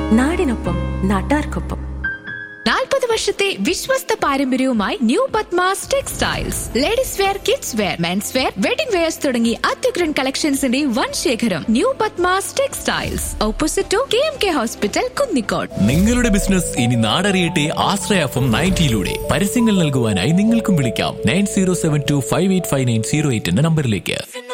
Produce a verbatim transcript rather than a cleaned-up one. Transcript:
നാടിനൊപ്പം നാട്ടാർക്കൊപ്പം. നാൽപ്പത് വർഷത്തെ വിശ്വസ്ത പാരമ്പര്യവുമായി new Padmas textiles. Ladies wear, kids wear, men's wear, wedding wears തുടങ്ങി അത്യുഗ്രൻ കളക്ഷൻസിന്റെ വൻ ശേഖരം. New Padmas textiles, opposite to K M K hospital, Kunnicode. നിങ്ങളുടെ ബിസിനസ് ഇനി നാടറിയട്ടെ ആശ്രയ എഫ് എം നയൻറ്റിയിലൂടെ. പരസ്യങ്ങൾ നൽകുവാനായി നിങ്ങൾക്കും വിളിക്കാം nine zero seven to five eight five nine zero eight എന്ന നമ്പറിലേക്ക്.